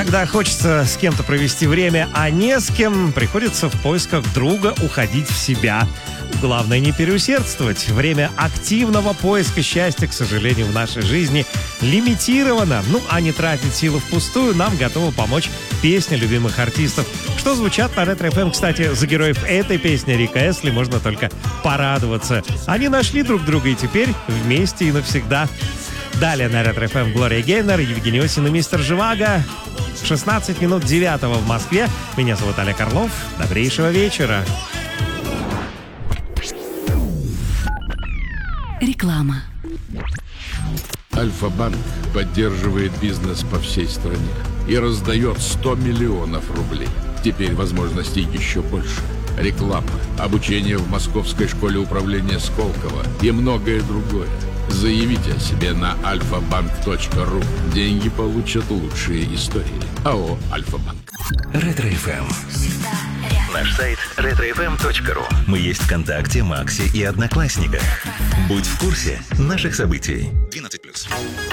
Когда хочется с кем-то провести время, а не с кем, приходится в поисках друга уходить в себя. Главное не переусердствовать. Время активного поиска счастья, к сожалению, в нашей жизни лимитировано. А не тратить силы впустую нам готова помочь песня любимых артистов, что звучат на Ретро FM. Кстати, за героев этой песни Рика Эсли можно только порадоваться. Они нашли друг друга и теперь вместе и навсегда. Далее на Ретро FM Глория Гейнер, Евгений Осин и Мистер Живаго. 16 минут 9 в Москве. Меня зовут Олег Орлов. Добрейшего вечера. Реклама. Альфа-банк поддерживает бизнес по всей стране и раздает 100 миллионов рублей. Теперь возможностей еще больше. Реклама, обучение в Московской школе управления Сколково и многое другое. Заявите о себе на alfabank.ru. Деньги получат лучшие истории. АО «Альфа-банк». Ретро FM. Наш сайт retrofm.ru. Мы есть ВКонтакте, Максе и Одноклассниках. Будь в курсе наших событий. 12+.